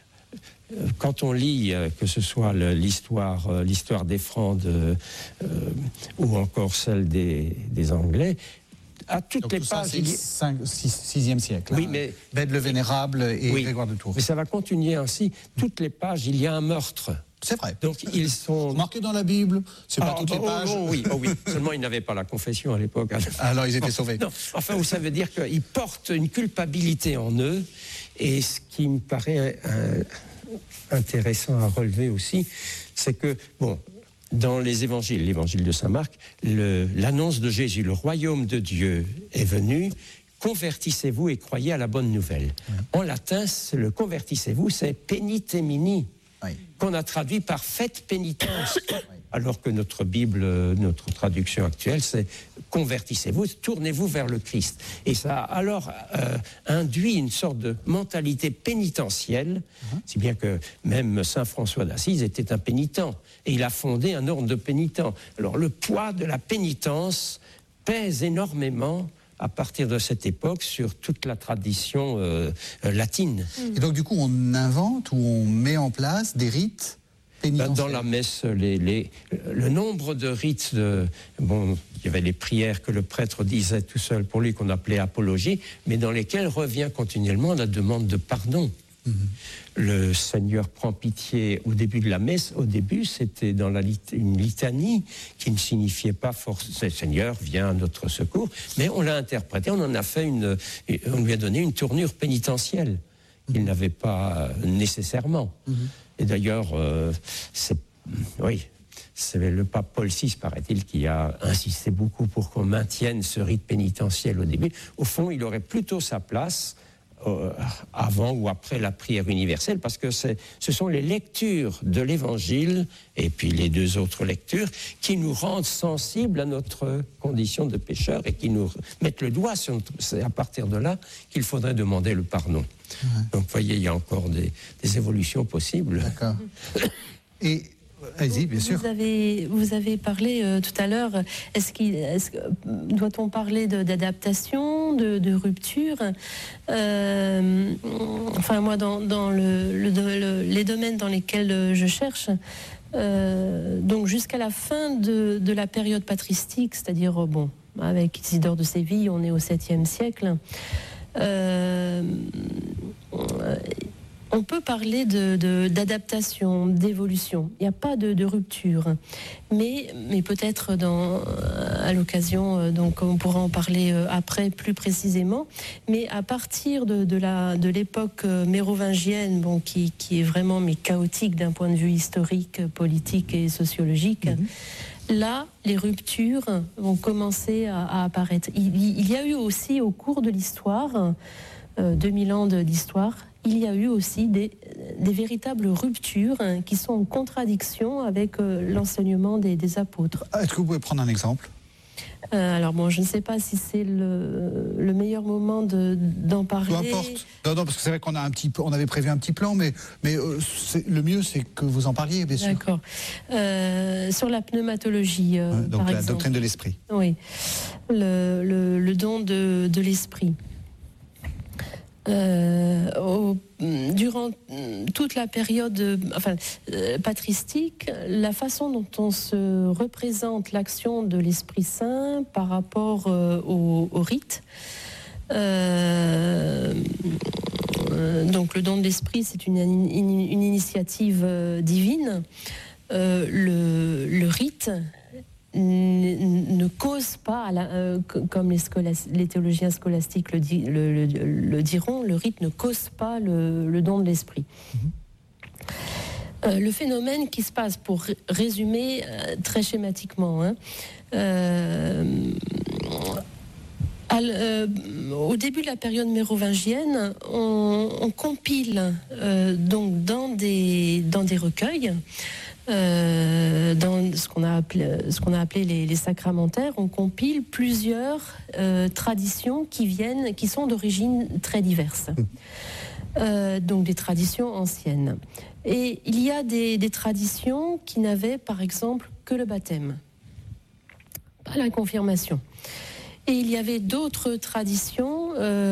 Quand on lit, que ce soit l'histoire, l'histoire des Francs de, euh, ou encore celle des, des Anglais, à toutes donc les tout pages... ça, c'est le sixième siècle. Oui, hein. mais... Bède le Vénérable et oui, Grégoire de Tours. Mais ça va continuer ainsi. Toutes les pages, il y a un meurtre. C'est vrai. Donc ils sont... Marqués dans la Bible, c'est pas ah, toutes oh, les pages. Oh, oui, oh, oui. Seulement, ils n'avaient pas la confession à l'époque. Alors, ils étaient sauvés. Non. Enfin, ça veut dire qu'ils portent une culpabilité en eux. Et ce qui me paraît euh, intéressant à relever aussi, c'est que, bon... Dans les évangiles, l'évangile de saint Marc, le, l'annonce de Jésus, le royaume de Dieu est venu, convertissez-vous et croyez à la bonne nouvelle. Oui. En latin, le convertissez-vous, c'est penitemini, oui. qu'on a traduit par faites pénitence. Oui. Alors que notre Bible, notre traduction actuelle, c'est convertissez-vous, tournez-vous vers le Christ. Et ça a alors euh, induit une sorte de mentalité pénitentielle, uh-huh. si bien que même saint François d'Assise était un pénitent, et il a fondé un ordre de pénitents. Alors le poids de la pénitence pèse énormément à partir de cette époque sur toute la tradition euh, latine. Et donc du coup on invente ou on met en place des rites pénitentiel. Dans la messe, les, les, le nombre de rites, de, bon, il y avait les prières que le prêtre disait tout seul pour lui, qu'on appelait apologie, mais dans lesquelles revient continuellement la demande de pardon. Mmh. Le Seigneur prend pitié au début de la messe. Au début, c'était dans la lit- une litanie qui ne signifiait pas forcément « Seigneur, viens à notre secours », mais on l'a interprété, on en a fait une, on lui a donné une tournure pénitentielle qu'il mmh. n'avait pas nécessairement. Mmh. Et d'ailleurs, euh, c'est, oui, c'est le pape Paul six, paraît-il, qui a insisté beaucoup pour qu'on maintienne ce rite pénitentiel au début. Au fond, il aurait plutôt sa place Euh, avant ou après la prière universelle, parce que c'est, ce sont les lectures de l'Évangile et puis les deux autres lectures qui nous rendent sensibles à notre condition de pécheur et qui nous mettent le doigt sur notre... C'est à partir de là qu'il faudrait demander le pardon. Ouais. Donc, vous voyez, il y a encore des, des évolutions possibles. D'accord. Et... Allez-y, bien sûr. Vous avez, vous avez parlé euh, tout à l'heure, est-ce qu'il, est-ce, doit-on parler de, d'adaptation, de, de rupture euh, Enfin, moi, dans, dans le, le, le, les domaines dans lesquels je cherche, euh, donc jusqu'à la fin de, de la période patristique, c'est-à-dire, bon, avec Isidore de Séville, on est au septième siècle, euh, on peut parler de, de, d'adaptation, d'évolution. Il n'y a pas de, de rupture. Mais, mais peut-être dans, à l'occasion, donc on pourra en parler après plus précisément. Mais à partir de, de, la, de l'époque mérovingienne, bon, qui, qui est vraiment mais chaotique d'un point de vue historique, politique et sociologique, mmh. là, les ruptures vont commencer à, à apparaître. Il, il y a eu aussi au cours de l'histoire, euh, deux mille ans de, d'histoire, il y a eu aussi des, des véritables ruptures hein, qui sont en contradiction avec euh, l'enseignement des, des apôtres. Est-ce que vous pouvez prendre un exemple ? euh, Alors bon, je ne sais pas si c'est le, le meilleur moment de, d'en parler. Peu importe. Non, non, parce que c'est vrai qu'on a un petit, on avait prévu un petit plan, mais, mais euh, c'est, le mieux c'est que vous en parliez, bien sûr. D'accord. Euh, sur la pneumatologie, euh, ouais, donc par la exemple. doctrine de l'esprit. Oui, le, le, le don de, de l'esprit. Euh, au, durant toute la période enfin, euh, patristique, la façon dont on se représente l'action de l'Esprit Saint par rapport euh, au, au rite, euh, euh, donc le don de l'Esprit, c'est une, une, une initiative euh, divine. Euh, le, le rite ne cause pas, à la, euh, comme les, scolas, les théologiens scolastiques le, di, le, le, le diront, le rite ne cause pas le, le don de l'esprit. Mmh. Euh, le phénomène qui se passe, pour résumer euh, très schématiquement, hein, euh, à, euh, au début de la période mérovingienne, on, on compile euh, donc dans des, dans des recueils. Euh, dans ce qu'on a appelé, ce qu'on a appelé les, les sacramentaires, on compile plusieurs euh, traditions qui viennent, qui sont d'origine très diverses. Euh, donc des traditions anciennes. Et il y a des, des traditions qui n'avaient, par exemple, que le baptême, pas la confirmation. Et il y avait d'autres traditions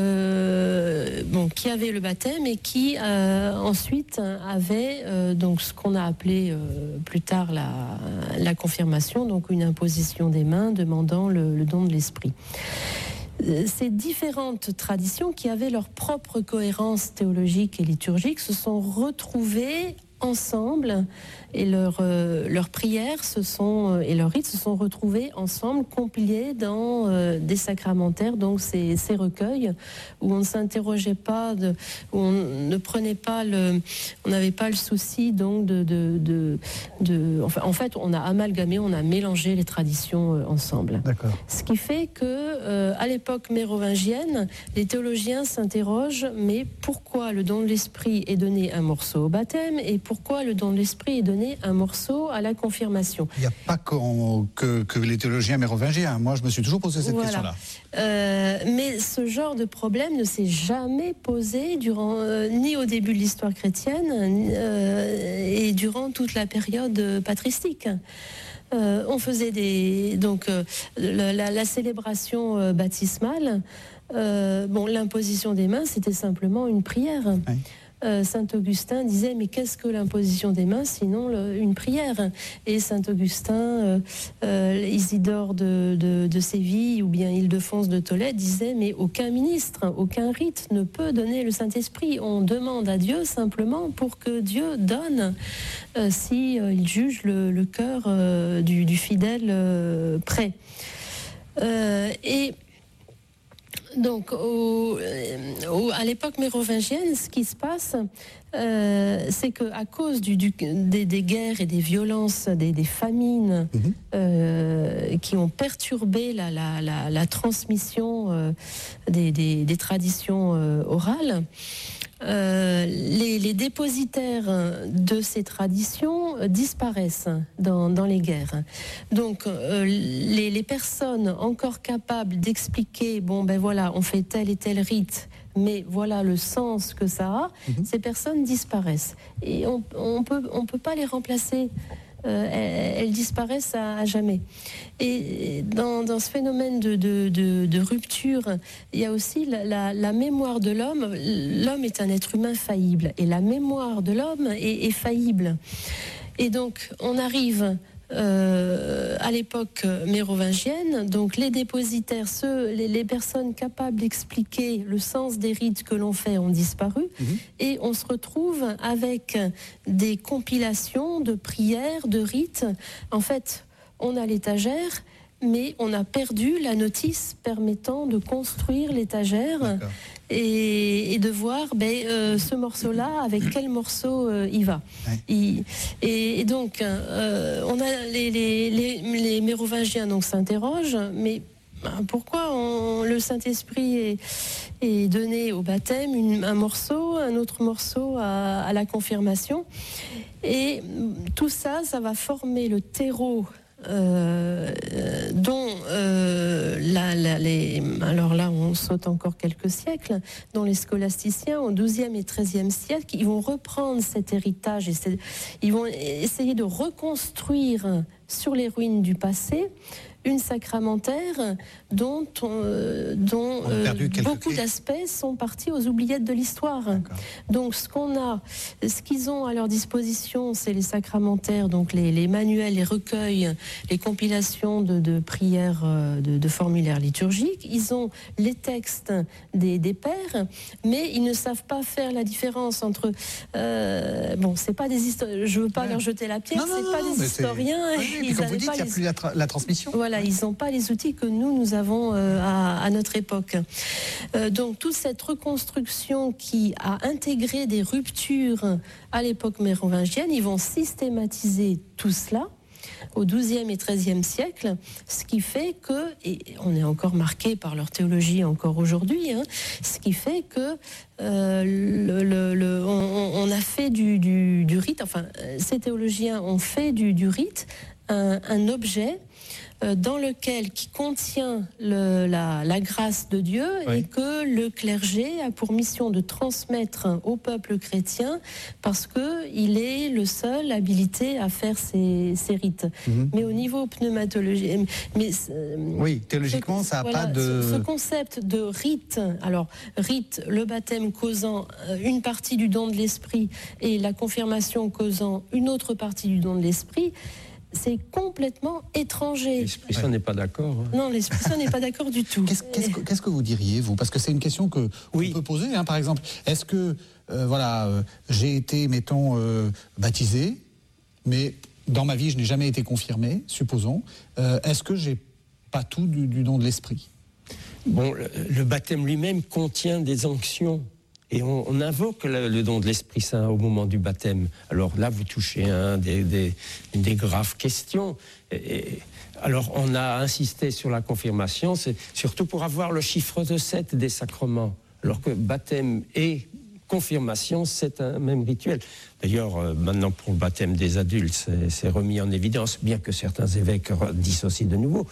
euh, bon, qui avaient le baptême et qui euh, ensuite avaient euh, donc ce qu'on a appelé euh, plus tard la, la confirmation, donc une imposition des mains demandant le, le don de l'esprit. Ces différentes traditions qui avaient leur propre cohérence théologique et liturgique se sont retrouvées ensemble et leurs euh, leurs prières se sont, euh, et leurs rites se sont retrouvés ensemble, compilés dans euh, des sacramentaires, donc ces, ces recueils où on ne s'interrogeait pas, de, où on ne prenait pas le, on n'avait pas le souci donc de, de, de, de enfin, en fait on a amalgamé, on a mélangé les traditions euh, ensemble. D'accord. Ce qui fait que euh, à l'époque mérovingienne, les théologiens s'interrogent, mais pourquoi le don de l'esprit est donné un morceau au baptême et pourquoi le don de l'esprit est donné un morceau à la confirmation. Il n'y a pas que, que les théologiens mérovingiens. Moi, je me suis toujours posé cette voilà. question-là. Euh, mais ce genre de problème ne s'est jamais posé durant, euh, ni au début de l'histoire chrétienne euh, et durant toute la période patristique. Euh, on faisait des, donc, euh, la, la, la célébration euh, baptismale. Euh, bon, l'imposition des mains, c'était simplement une prière. Oui. euh, saint Augustin disait mais qu'est-ce que l'imposition des mains sinon le, une prière? Et saint Augustin, euh, euh, Isidore de, de, de Séville ou bien Ildefonse de Tolède disait mais aucun ministre, aucun rite ne peut donner le Saint-Esprit. On demande à Dieu simplement pour que Dieu donne euh, si euh, il juge le, le cœur euh, du, du fidèle euh, prêt. Euh, et donc, au, au, à l'époque mérovingienne, ce qui se passe, euh, c'est qu'à cause du, du, des, des guerres et des violences, des, des famines mmh. euh, qui ont perturbé la, la, la, la transmission euh, des, des, des traditions euh, orales, Euh, les, les dépositaires de ces traditions disparaissent dans, dans les guerres. Donc, euh, les, les personnes encore capables d'expliquer, bon ben voilà, on fait tel et tel rite, mais voilà le sens que ça a, mmh. ces personnes disparaissent. Et on on peut, on peut pas les remplacer. Euh, elles, elles disparaissent à, à jamais. Et dans, dans ce phénomène de, de, de, de rupture, il y a aussi la, la, la mémoire de l'homme. L'homme est un être humain faillible, et la mémoire de l'homme est, est faillible. Et donc, on arrive euh, à l'époque mérovingienne, donc les dépositaires, ceux, les, les personnes capables d'expliquer le sens des rites que l'on fait ont disparu, mmh. et on se retrouve avec des compilations de prières, de rites. En fait, on a l'étagère, mais on a perdu la notice permettant de construire l'étagère et, et de voir ben, euh, ce morceau-là, avec quel morceau euh, il va. Ouais. Il, et, et donc, euh, on a les, les, les, les mérovingiens donc, s'interrogent, mais pourquoi on, le Saint-Esprit est, est donné au baptême, une, un morceau, un autre morceau à, à la confirmation? Et tout ça, ça va former le terreau Euh, dont euh, la, la, les, alors là on saute encore quelques siècles, dont les scholasticiens au douzième et treizième siècle, ils vont reprendre cet héritage et ils vont essayer de reconstruire sur les ruines du passé une sacramentaire dont, euh, dont euh, beaucoup d'aspects sont partis aux oubliettes de l'histoire. Donc ce qu'on a, ce qu'ils ont à leur disposition, c'est les sacramentaires, donc les, les manuels, les recueils, les compilations de, de prières, de, de formulaires liturgiques. Ils ont les textes des, des pères, mais ils ne savent pas faire la différence entre... Euh, bon, c'est pas des historiens, je veux pas ouais. leur jeter la pierre, non, c'est non, pas non, des historiens. Oui, oui, comme vous dites, il n'y a les... plus la, tra- la transmission. Voilà. Voilà, ils n'ont pas les outils que nous, nous avons euh, à, à notre époque. Euh, donc, toute cette reconstruction qui a intégré des ruptures à l'époque mérovingienne, ils vont systématiser tout cela au douzième et treizième siècle, ce qui fait que, et on est encore marqué par leur théologie encore aujourd'hui, hein, ce qui fait que euh, le, le, le, on, on a fait du, du, du rite, enfin, ces théologiens ont fait du, du rite un, un objet dans lequel, qui contient le, la, la grâce de Dieu, oui. et que le clergé a pour mission de transmettre au peuple chrétien parce qu'il est le seul habilité à faire ces, ces rites. Mm-hmm. Mais au niveau pneumatologique... Mais, oui, théologiquement, ce, ça n'a voilà, pas de... Ce, ce concept de rite, alors rite, le baptême causant une partie du don de l'esprit et la confirmation causant une autre partie du don de l'esprit, c'est complètement étranger. L'Esprit Saint ouais. n'est pas d'accord. Hein. Non, l'Esprit Saint n'est pas d'accord du tout. Qu'est-ce, qu'est-ce, que, qu'est-ce que vous diriez, vous ? Parce que c'est une question que oui. on peut poser, hein, par exemple. Est-ce que, euh, voilà, euh, j'ai été, mettons, euh, baptisé, mais dans ma vie, je n'ai jamais été confirmé, supposons. Euh, est-ce que j'ai pas tout du, du don de l'Esprit ? Bon, le, le baptême lui-même contient des onctions. Et on, on invoque le, le don de l'Esprit Saint au moment du baptême. Alors là, vous touchez hein, des, des, des graves questions. Et, et, alors, on a insisté sur la confirmation, c'est surtout pour avoir le chiffre de sept des sacrements. Alors que baptême et confirmation, c'est un même rituel. D'ailleurs, euh, maintenant, pour le baptême des adultes, c'est, c'est remis en évidence, bien que certains évêques dissocient de nouveau.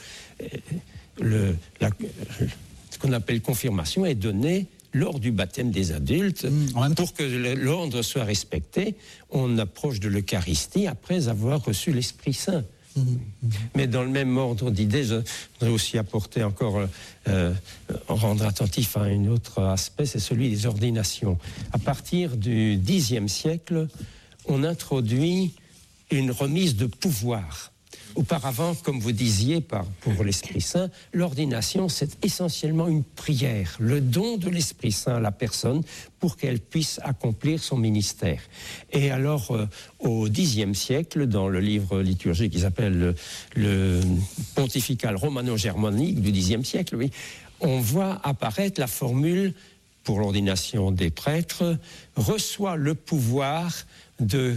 Le, la, ce qu'on appelle confirmation est donné lors du baptême des adultes, mmh, pour que l'ordre soit respecté. On approche de l'Eucharistie après avoir reçu l'Esprit Saint. Mmh. Mais dans le même ordre d'idées, je voudrais aussi apporter encore, euh, rendre attentif à un autre aspect, c'est celui des ordinations. À partir du dixième siècle, on introduit une remise de pouvoir. Auparavant, comme vous disiez, par, pour l'Esprit Saint, l'ordination, c'est essentiellement une prière, le don de l'Esprit Saint à la personne pour qu'elle puisse accomplir son ministère. Et alors, euh, au dixième siècle, dans le livre liturgique qui s'appelle le, le Pontifical Romano-Germanique du dixième siècle, oui, on voit apparaître la formule pour l'ordination des prêtres, reçoit le pouvoir de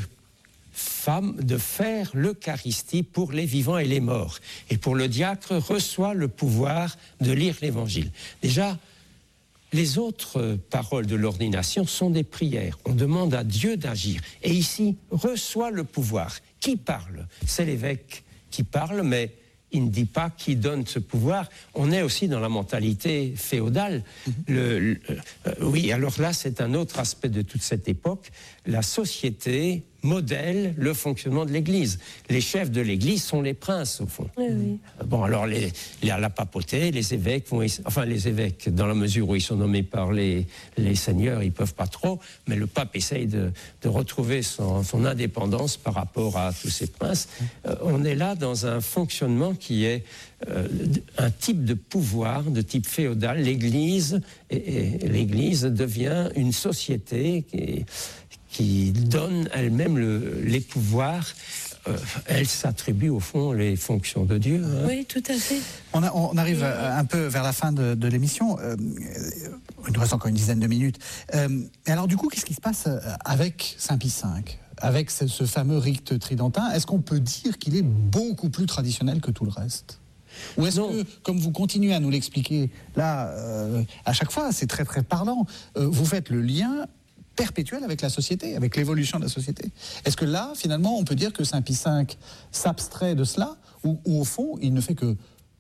femme de faire l'Eucharistie pour les vivants et les morts. Et pour le diacre, reçoit le pouvoir de lire l'Évangile. Déjà, les autres paroles de l'ordination sont des prières. On demande à Dieu d'agir. Et ici, reçoit le pouvoir. Qui parle? C'est l'évêque qui parle, mais il ne dit pas qui donne ce pouvoir. On est aussi dans la mentalité féodale. Mm-hmm. Le, le, euh, oui, alors là, c'est un autre aspect de toute cette époque. La société modèle le fonctionnement de l'Église. Les chefs de l'Église sont les princes, au fond. Oui, oui. Bon, alors, les, les, à la papauté, les évêques vont... Enfin, les évêques, dans la mesure où ils sont nommés par les, les seigneurs, ils ne peuvent pas trop, mais le pape essaye de, de retrouver son, son indépendance par rapport à tous ces princes. Euh, on est là dans un fonctionnement qui est euh, un type de pouvoir, de type féodal. L'Église, et, et l'Église devient une société qui... qui donne elle-même le, les pouvoirs. Euh, elle s'attribue au fond les fonctions de Dieu. Hein. Oui, tout à fait. On, a, on arrive un peu vers la fin de, de l'émission. Euh, il nous reste encore une dizaine de minutes. Euh, et alors du coup, qu'est-ce qui se passe avec Saint Pie cinq ? Avec ce, ce fameux rite tridentin, est-ce qu'on peut dire qu'il est beaucoup plus traditionnel que tout le reste ? Ou est-ce non. que, comme vous continuez à nous l'expliquer, là, euh, à chaque fois, c'est très très parlant, euh, vous faites le lien perpétuel avec la société, avec l'évolution de la société. Est-ce que là, finalement, on peut dire que Saint Pie cinq s'abstrait de cela, ou, ou au fond, il ne fait que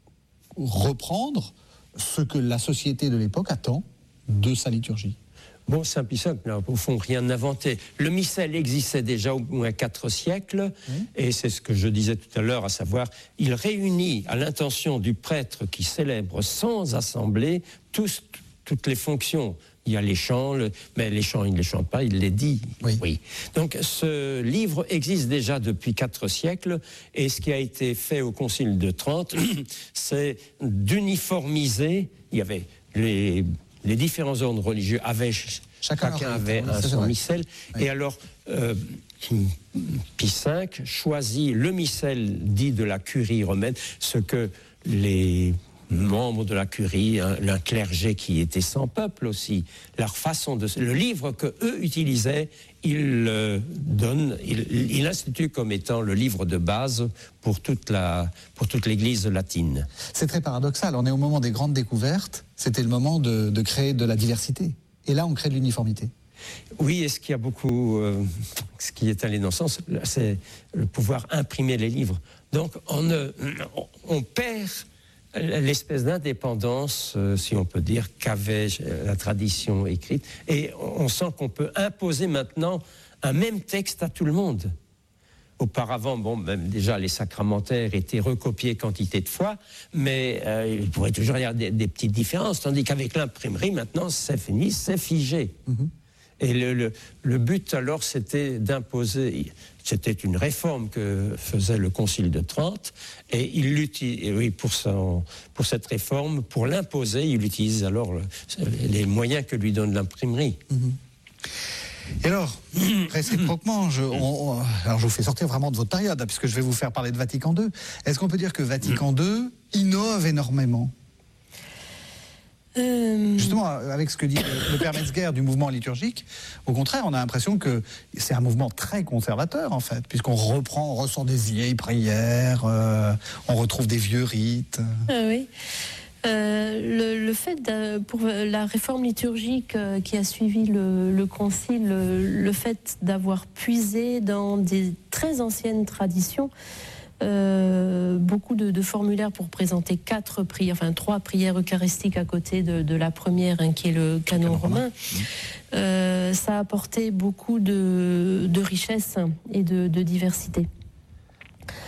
reprendre ce que la société de l'époque attend de sa liturgie ? Bon, Saint Pie cinq n'a au fond rien inventé. Le missel existait déjà au moins quatre siècles, mmh. et c'est ce que je disais tout à l'heure, à savoir, il réunit à l'intention du prêtre qui célèbre sans assemblée tous, toutes les fonctions. Il y a les chants, le, mais les chants, il ne les chante pas, il les dit. Oui. oui. Donc ce livre existe déjà depuis quatre siècles, et ce qui a été fait au Concile de Trente, c'est d'uniformiser. Il y avait les, les différents ordres religieux avaient chacun, chacun avait un son missel, oui. Et alors euh, Pie cinq choisit le missel dit de la curie romaine, ce que les membres de la curie, un, un clergé qui était sans peuple aussi, leur façon de... Le livre que eux utilisaient, il euh, donne, il, il institue comme étant le livre de base pour toute la, pour toute l'Église latine. C'est très paradoxal, on est au moment des grandes découvertes, c'était le moment de, de créer de la diversité. Et là, on crée de l'uniformité. Oui, et ce qui a beaucoup... Euh, ce qui est allé dans ce sens, c'est le pouvoir imprimer les livres. Donc, on, euh, on perd... l'espèce d'indépendance, euh, si on peut dire, qu'avait la tradition écrite. Et on sent qu'on peut imposer maintenant un même texte à tout le monde. Auparavant, bon, même déjà les sacramentaires étaient recopiés quantité de fois, mais euh, il pourrait toujours y avoir des, des petites différences, tandis qu'avec l'imprimerie, maintenant, c'est fini, c'est figé. Mm-hmm. Et le, le, le but, alors, c'était d'imposer... C'était une réforme que faisait le Concile de Trente, et il l'utilise, oui, pour, son, pour cette réforme, pour l'imposer, il utilise alors le, les moyens que lui donne l'imprimerie. Mmh. Et alors, réciproquement, je, on, on, alors je vous fais sortir vraiment de votre période, hein, puisque je vais vous faire parler de Vatican deux. Est-ce qu'on peut dire que Vatican deux innove énormément ? Euh... Justement, avec ce que dit le père Metzger du mouvement liturgique, au contraire, on a l'impression que c'est un mouvement très conservateur, en fait, puisqu'on reprend, on ressort des vieilles prières, euh, on retrouve des vieux rites. Ah oui. Euh, le, le fait, de, pour la réforme liturgique euh, qui a suivi le, le concile, le, le fait d'avoir puisé dans des très anciennes traditions, Euh, beaucoup de, de formulaires pour présenter quatre prières, enfin trois prières eucharistiques à côté de, de la première, hein, qui est le canon, canon romain. romain. Euh, ça a apporté beaucoup de, de richesse et de, de diversité.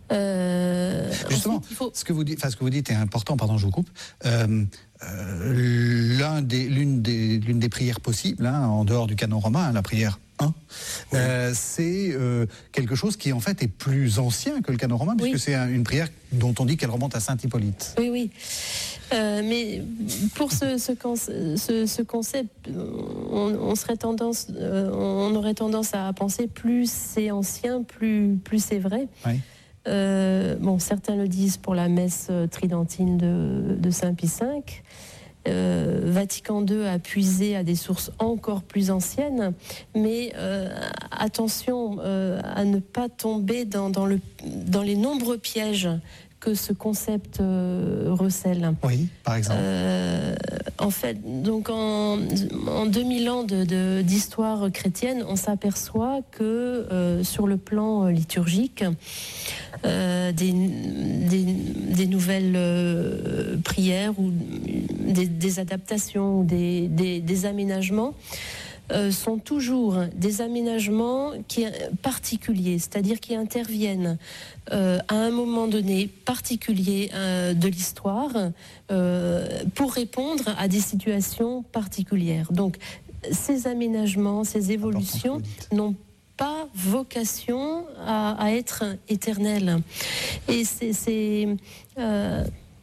Euh, Justement, ensuite, il faut... ce, que vous dites, enfin, ce que vous dites est important, pardon, je vous coupe. Euh, euh, l'un des, l'une, des, l'une des prières possibles, hein, en dehors du canon romain, hein, la prière un, oui. euh, c'est euh, quelque chose qui en fait est plus ancien que le canon romain, puisque oui. c'est un, une prière dont on dit qu'elle remonte à saint Hippolyte. Oui, oui. Euh, mais pour ce, ce, ce, ce concept, on, on, serait tendance, euh, on aurait tendance à penser plus c'est ancien, plus, plus c'est vrai. Oui. Euh, bon, certains le disent pour la messe tridentine de, de Saint Pie cinq. Euh, Vatican deux a puisé à des sources encore plus anciennes, mais euh, attention euh, à ne pas tomber dans, dans, le, dans les nombreux pièges que ce concept euh, recèle. Oui, par exemple. Euh, en fait, donc en, en deux mille ans de, de, d'histoire chrétienne, on s'aperçoit que euh, sur le plan liturgique, euh, des, des, des nouvelles euh, prières ou des, des adaptations ou des, des, des aménagements Euh, sont toujours des aménagements qui, particuliers, c'est-à-dire qui interviennent euh, à un moment donné particulier euh, de l'histoire euh, pour répondre à des situations particulières. Donc ces aménagements, ces évolutions n'ont pas vocation à, à être éternelles. Et c'est... c'est euh,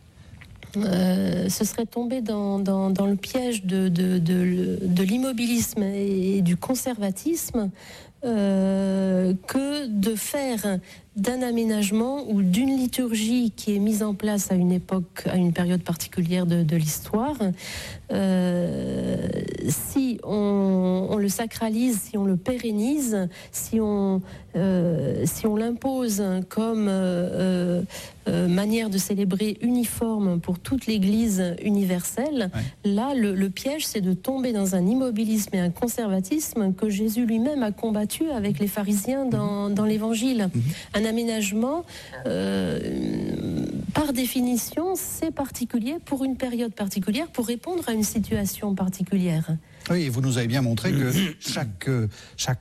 Euh, ce serait tomber dans, dans, dans le piège de, de, de, de l'immobilisme et du conservatisme euh, que de faire d'un aménagement ou d'une liturgie qui est mise en place à une époque, à une période particulière de, de l'histoire, euh, si on, on le sacralise, si on le pérennise, si on, euh, si on l'impose comme euh, euh, manière de célébrer uniforme pour toute l'Église universelle, ouais. là, le, le piège, c'est de tomber dans un immobilisme et un conservatisme que Jésus lui-même a combattu avec les pharisiens dans, dans l'Évangile. Mmh. Un aménagement, euh, par définition, c'est particulier pour une période particulière, pour répondre à une situation particulière. Oui, et vous nous avez bien montré que chaque, chaque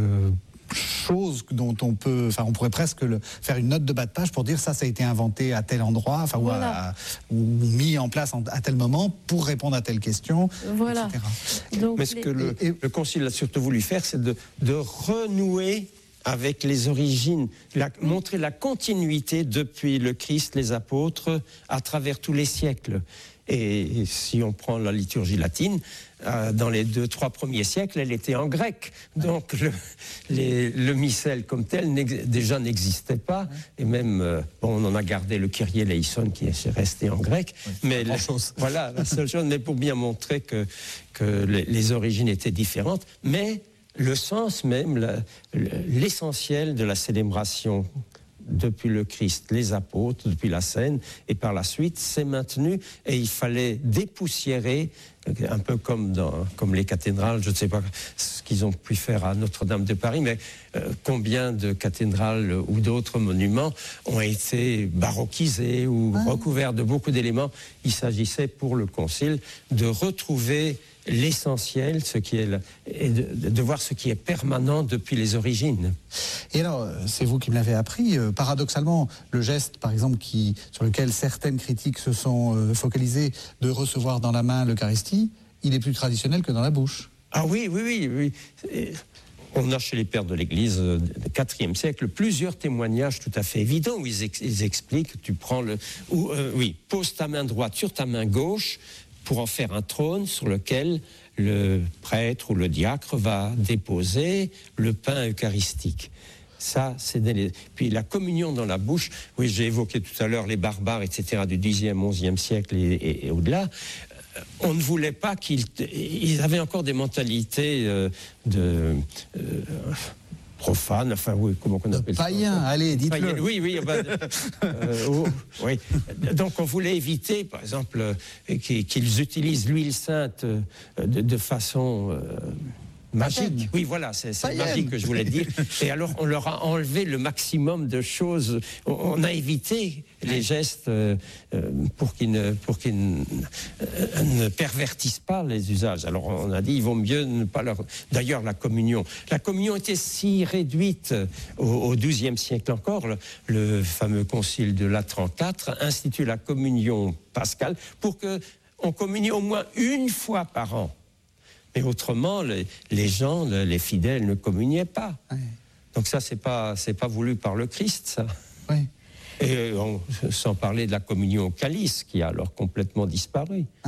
chose dont on peut, enfin, on pourrait presque le, faire une note de bas de page pour dire ça, ça a été inventé à tel endroit, enfin, voilà. ou, à, ou mis en place à tel moment pour répondre à telle question, voilà. et cetera. Donc, Mais ce les... que le, et, et... le Concile a surtout voulu faire, c'est de, de renouer avec les origines, la, montrer la continuité depuis le Christ, les apôtres, à travers tous les siècles. Et, et si on prend la liturgie latine, euh, dans les deux, trois premiers siècles, elle était en grec. Donc le, les, le missel comme tel n'ex, déjà n'existait pas. Et même, euh, bon, on en a gardé le Kyrie eleison qui est resté en grec. Oui, mais la, voilà, la seule chose, mais pour bien montrer que, que les, les origines étaient différentes. Mais le sens même, la, l'essentiel de la célébration depuis le Christ, les apôtres, depuis la scène, et par la suite, c'est maintenu, et il fallait dépoussiérer, un peu comme, dans, comme les cathédrales, je ne sais pas ce qu'ils ont pu faire à Notre-Dame de Paris, mais euh, combien de cathédrales ou d'autres monuments ont été baroquisés ou ah. recouverts de beaucoup d'éléments. Il s'agissait pour le Concile de retrouver l'essentiel, ce qui est, et de, de voir ce qui est permanent depuis les origines. Et alors, c'est vous qui me l'avez appris, euh, paradoxalement, le geste, par exemple, qui, sur lequel certaines critiques se sont euh, focalisées, de recevoir dans la main l'Eucharistie, il est plus traditionnel que dans la bouche. Ah oui, oui, oui, oui. Et on a chez les pères de l'Église euh, du quatrième siècle plusieurs témoignages tout à fait évidents où ils, ex- ils expliquent, tu prends le... Où, euh, oui, pose ta main droite sur ta main gauche, pour en faire un trône sur lequel le prêtre ou le diacre va déposer le pain eucharistique. Ça, c'est des... Puis la communion dans la bouche, oui, j'ai évoqué tout à l'heure les barbares, et cetera, du dixième, onzième siècle et, et, et au-delà. On ne voulait pas qu'ils... Ils avaient encore des mentalités euh, de... Euh, profane, enfin oui, comment on appelle ça ? Païen, allez, dites-le. Païen, oui, oui, bah, euh, oh, oui. Donc on voulait éviter, par exemple, euh, qu'ils utilisent l'huile sainte euh, de, de façon euh, magique. Oui, voilà, c'est magique que je voulais dire. Et alors, on leur a enlevé le maximum de choses. On, on a évité les gestes euh, pour qu'ils ne, pour qu'ils ne, euh, ne pervertissent pas les usages. Alors, on a dit, il vaut mieux ne pas leur... D'ailleurs, la communion. La communion était si réduite au, au douzième siècle encore. Le, le fameux concile de Latran quatre institue la communion pascale pour qu'on communie au moins une fois par an. Mais autrement, les, les gens, les fidèles ne communiaient pas. Oui. Donc ça, c'est pas, c'est pas voulu par le Christ, ça. Oui. Et on, sans parler de la communion au calice, qui a alors complètement disparu. Oui.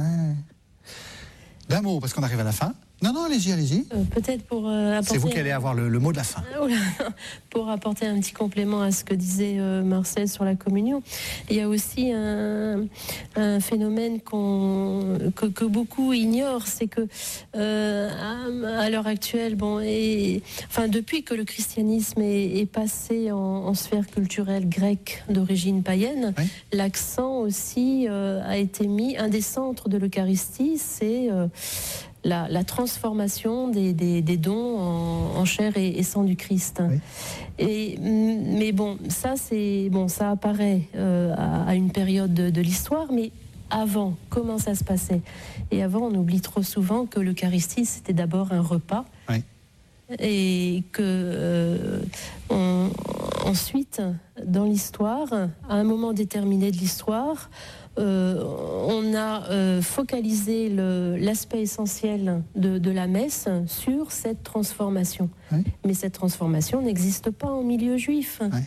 D'un mot, parce qu'on arrive à la fin. Non, non, allez-y, allez-y. Euh, Peut-être pour euh, apporter... C'est vous qui allez avoir le, le mot de la fin. Pour apporter un petit complément à ce que disait euh, Marcel sur la communion, il y a aussi un, un phénomène qu'on, que, que beaucoup ignorent, c'est que euh, à, à l'heure actuelle, bon, et, enfin, depuis que le christianisme est, est passé en, en sphère culturelle grecque d'origine païenne, oui. L'accent aussi euh, a été mis, un des centres de l'Eucharistie, c'est... Euh, La, la transformation des, des, des dons en, en chair et, et sang du Christ. Oui. Et, mais bon, ça, c'est, bon, ça apparaît euh, à, à une période de, de l'histoire, mais avant, comment ça se passait? Et avant, on oublie trop souvent que l'Eucharistie, c'était d'abord un repas. Oui. Et que euh, on, ensuite, dans l'histoire, à un moment déterminé de l'histoire, Euh, on a euh, focalisé le, l'aspect essentiel de, de la messe sur cette transformation. Oui. Mais cette transformation n'existe pas en milieu juif. Oui.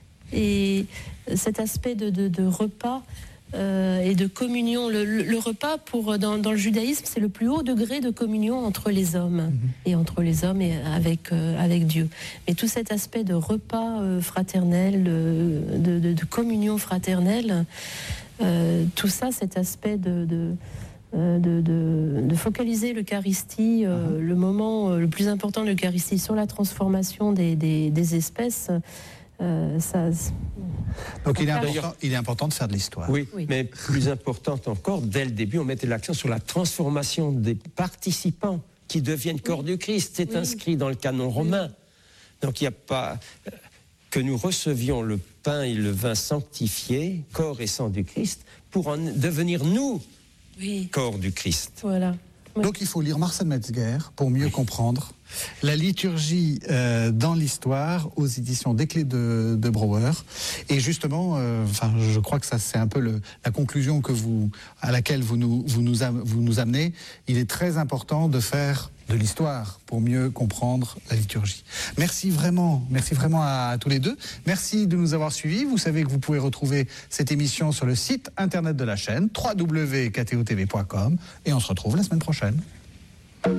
Et cet aspect de, de, de repas euh, et de communion, le, le, le repas, pour, dans, dans le judaïsme, c'est le plus haut degré de communion entre les hommes, mm-hmm. et entre les hommes et avec, euh, avec Dieu. Mais tout cet aspect de repas euh, fraternel, euh, de, de, de communion fraternelle, Euh, tout ça, cet aspect de, de, de, de, de focaliser l'Eucharistie, euh, uh-huh. le moment euh, le plus important de l'Eucharistie sur la transformation des, des, des espèces, euh, ça... Donc il est, important, il est important de faire de l'histoire. Oui, oui, mais plus importante encore, dès le début, on mettait l'accent sur la transformation des participants qui deviennent corps oui. du Christ. C'est oui. inscrit dans le canon romain. Oui. Donc il n'y a pas... que nous recevions le pain et le vin sanctifiés, corps et sang du Christ, pour en devenir nous, oui. corps du Christ. Voilà. Oui. Donc il faut lire Marcel Metzger pour mieux oui. comprendre la liturgie euh, dans l'histoire aux éditions des Clés de, de Brouwer. Et justement, euh, enfin, je crois que ça c'est un peu le, la conclusion que vous, à laquelle vous nous, vous, nous am, vous nous amenez. Il est très important de faire de l'histoire pour mieux comprendre la liturgie. Merci vraiment, merci vraiment à, à tous les deux. Merci de nous avoir suivis. Vous savez que vous pouvez retrouver cette émission sur le site internet de la chaîne w w w point k t o t v point com et on se retrouve la semaine prochaine.